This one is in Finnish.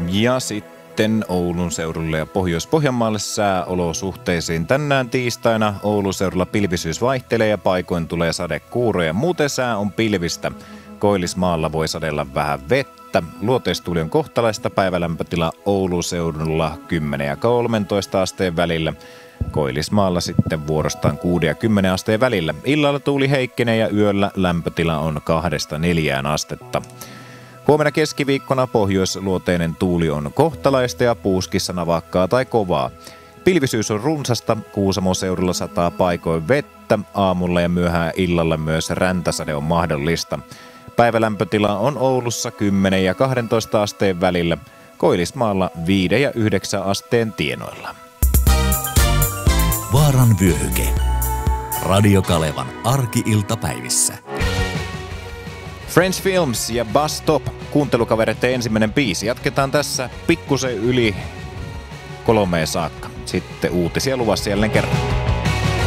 Ja sitten Oulun seudulle ja Pohjois-Pohjanmaalle sääolosuhteisiin. Tänään tiistaina Oulun seudulla pilvisyys vaihtelee ja paikoin tulee sadekuuroja. Muuten sää on pilvistä. Koillismaalla voi sadella vähän vettä. Luoteistuuli on kohtalaista, päivälämpötila Oulun seudulla 10 ja 13 asteen välillä. Koillismaalla sitten vuorostaan 6 ja 10 asteen välillä. Illalla tuuli heikkenee ja yöllä lämpötila on 2-4 astetta. Huomenna keskiviikkona pohjoisluoteinen tuuli on kohtalaista ja puuskissa navakkaa tai kovaa. Pilvisyys on runsasta, Kuusamon seudulla sataa paikoin vettä, aamulla ja myöhään illalla myös räntäsade on mahdollista. Päivälämpötila on Oulussa 10 ja 12 asteen välillä, Koillismaalla 5 ja 9 asteen tienoilla. Vaaran vyöhyke. Radio Kalevan arki-iltapäivissä. French Films ja Bus Stop, kuuntelukavereiden ensimmäinen biisi. Jatketaan tässä pikkusen yli 3 saakka. Sitten uutisia luvassa jälleen kerran.